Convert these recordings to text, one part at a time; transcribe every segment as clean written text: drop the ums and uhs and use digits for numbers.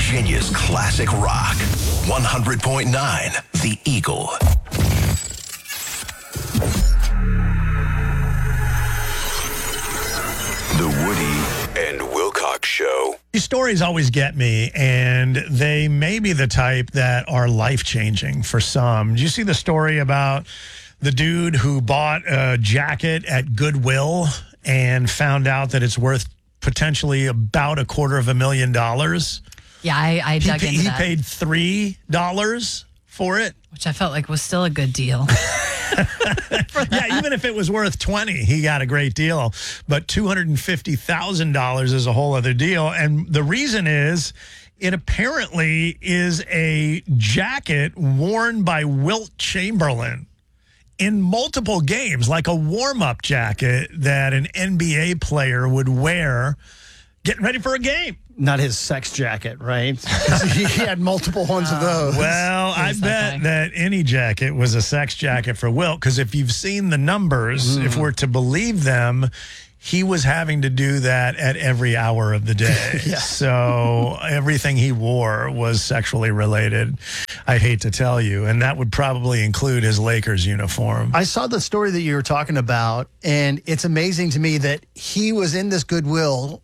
Virginia's classic rock. 100.9 The Eagle. The Woody and Wilcox Show. These stories always get me, and they may be the type that are life-changing for some. Did you see the story about the dude who bought a jacket at Goodwill and found out that it's worth potentially about $250,000? Yeah, I dug into that. He paid $3 for it. Which I felt like was still a good deal. Yeah, even if it was worth $20, he got a great deal. But $250,000 is a whole other deal. And the reason is it apparently is a jacket worn by Wilt Chamberlain in multiple games, like a warm-up jacket that an NBA player would wear getting ready for a game. Not his sex jacket, right? He had multiple ones of those. Well, I bet that any jacket was a sex jacket for Wilt, because if you've seen the numbers, if we're to believe them, he was having to do that at every hour of the day. Yeah. So everything he wore was sexually related, I hate to tell you, and that would probably include his Lakers uniform. I saw the story that you were talking about, and it's amazing to me that he was in this Goodwill.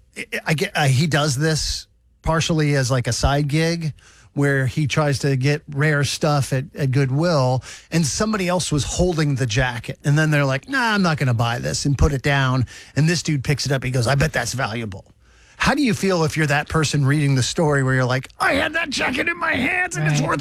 He does this partially as like a side gig where he tries to get rare stuff at Goodwill, and somebody else was holding the jacket. And then they're like, nah, I'm not going to buy this, and put it down. And this dude picks it up. He goes, I bet that's valuable. How do you feel if you're that person reading the story where you're like, I had that jacket in my hands and it's worth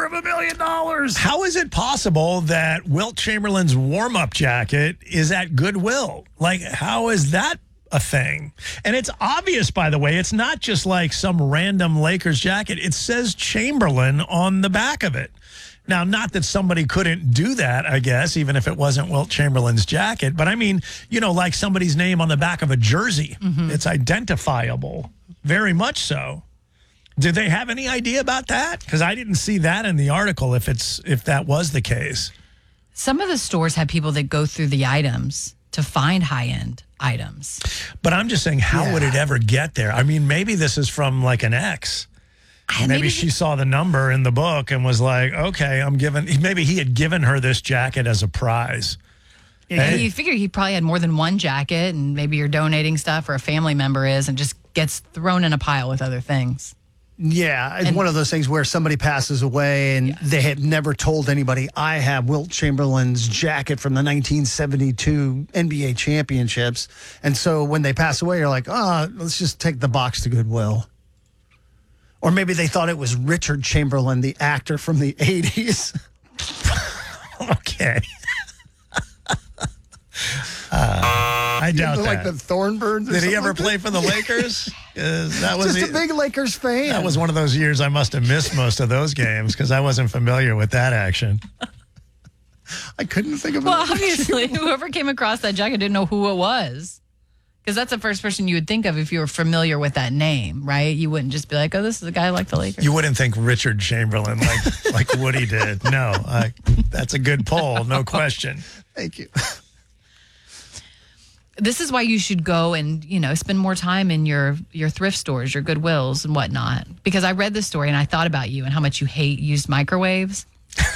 $250,000? How is it possible that Wilt Chamberlain's warm-up jacket is at Goodwill? Like, how is that a thing? And it's obvious, by the way, it's not just like some random Lakers jacket. It says Chamberlain on the back of it. Now, not that somebody couldn't do that, I guess, even if it wasn't Wilt Chamberlain's jacket. But I mean, you know, like somebody's name on the back of a jersey. It's identifiable, very much so. Did they have any idea about that? Because I didn't see that in the article, if that was the case. Some of the stores have people that go through the items to find high-end items. But I'm just saying, how would it ever get there? I mean, maybe this is from like an ex. Maybe she saw the number in the book and was like, okay, maybe he had given her this jacket as a prize. Yeah, you figure he probably had more than one jacket, and maybe you're donating stuff, or a family member is, and just gets thrown in a pile with other things. Yeah, it's one of those things where somebody passes away and they had never told anybody, I have Wilt Chamberlain's jacket from the 1972 NBA championships. And so when they pass away, you're like, let's just take the box to Goodwill. Or maybe they thought it was Richard Chamberlain, the actor from the 80s. Okay. I doubt that. Like the Thornbirds. Did he ever play for the Lakers? That was just a big Lakers fan. That was one of those years I must have missed most of those games because I wasn't familiar with that action. I couldn't think of it. Well, obviously, whoever came across that jacket didn't know who it was. Because that's the first person you would think of if you were familiar with that name, right? You wouldn't just be like, oh, this is a guy like the Lakers. You wouldn't think Richard Chamberlain like Woody did. No, that's a good poll, no question. Thank you. This is why you should go and, spend more time in your thrift stores, your Goodwills and whatnot. Because I read this story and I thought about you and how much you hate used microwaves.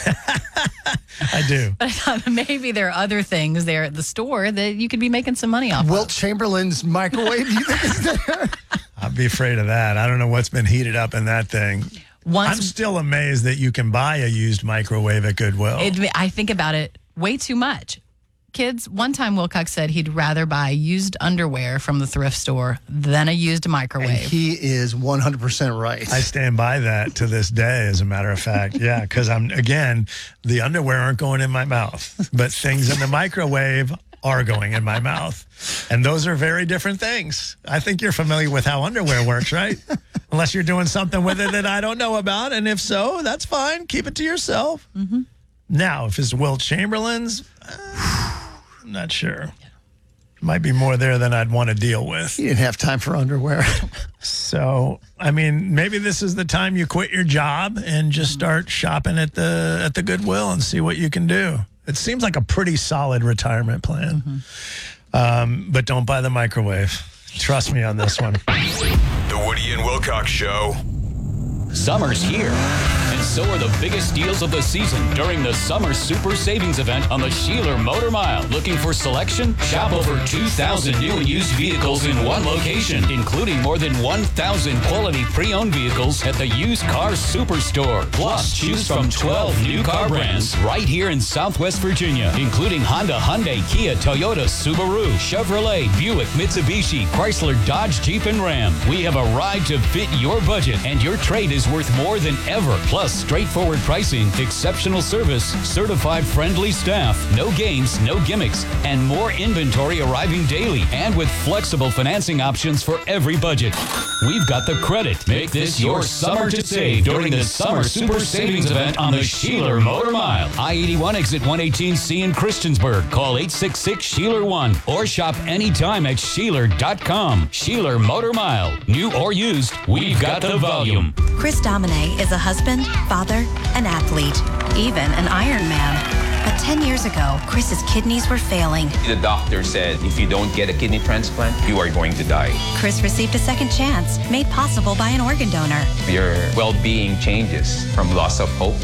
I do. But I thought maybe there are other things there at the store that you could be making some money off Wilt Chamberlain's microwave, do you think is there? I'd be afraid of that. I don't know what's been heated up in that thing. I'm still amazed that you can buy a used microwave at Goodwill. I think about it way too much. Kids, one time Wilcox said he'd rather buy used underwear from the thrift store than a used microwave. And he is 100% right. I stand by that to this day, as a matter of fact. Yeah, because the underwear aren't going in my mouth, but things in the microwave are going in my mouth. And those are very different things. I think you're familiar with how underwear works, right? Unless you're doing something with it that I don't know about. And if so, that's fine. Keep it to yourself. Mm-hmm. Now, if it's Wilt Chamberlain's, I'm not sure. Might be more there than I'd want to deal with. He didn't have time for underwear. So, I mean, maybe this is the time you quit your job and just start shopping at the Goodwill and see what you can do. It seems like a pretty solid retirement plan. Mm-hmm. But don't buy the microwave. Trust me on this one. The Woody and Wilcox Show. Summer's here, and so are the biggest deals of the season during the Summer Super Savings Event on the Sheeler Motor Mile. Looking for selection? Shop over 2,000 new and used vehicles in one location, including more than 1,000 quality pre-owned vehicles at the Used Car Superstore. Plus, choose from 12 new car brands right here in Southwest Virginia, including Honda, Hyundai, Kia, Toyota, Subaru, Chevrolet, Buick, Mitsubishi, Chrysler, Dodge, Jeep, and Ram. We have a ride to fit your budget, and your trade is worth more than ever. Plus, straightforward pricing, exceptional service, certified friendly staff, no games, no gimmicks, and more inventory arriving daily, and with flexible financing options for every budget. We've got the credit. Make this your summer to save during the Summer Super Savings Event on the Sheeler Motor Mile. I-81 exit 118C in Christiansburg. Call 866-SHEELER1 or shop anytime at Sheeler.com. Sheeler Motor Mile. New or used, we've got the volume. Chris Domine is a husband, father, an athlete, even an Ironman. But 10 years ago, Chris's kidneys were failing. The doctor said, if you don't get a kidney transplant, you are going to die. Chris received a second chance, made possible by an organ donor. Your well-being changes from loss of hope